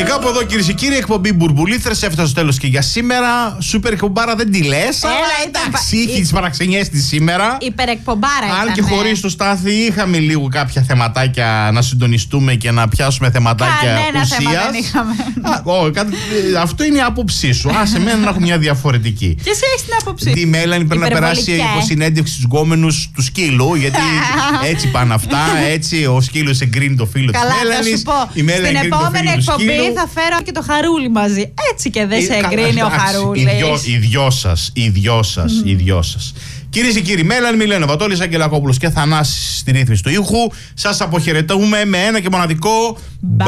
Κάπου εδώ, κυρίες και κύριοι, εκπομπή Μπουρμπουλήθρες έφτασε στο τέλος και για σήμερα. Σούπερ εκπομπάρα δεν τη λες, αλλά εντάξει, είχε τις παραξενιές της σήμερα. Υπερεκπομπάρα ήταν. Αν και χωρίς το Στάθη είχαμε λίγο κάποια θεματάκια να συντονιστούμε και να πιάσουμε θεματάκια ουσίας. Θέμα δεν είχαμε. Αυτό είναι η άποψή σου. Άσε μένα να έχω μια διαφορετική. Και εσύ έχεις την άποψή. Η Μέλανη πρέπει να περάσει υποσυνέντευξη στους γκόμενους του σκύλου, γιατί έτσι πάνε αυτά. Έτσι ο σκύλος εγκρίνει το φίλο της Μέλανης. Στην επόμενη εκπομπή θα φέρω και το Χαρούλι μαζί. Έτσι και δεν σε εγκρίνει ο Χαρούλης. Οι δυο σας. Κυρίες και κύριοι, Μέλανη Μιλένοβα, Τόλης Αγγελακόπουλος και Θανάσης στη ρύθμιση του ήχου. Σας αποχαιρετούμε με ένα και μοναδικό.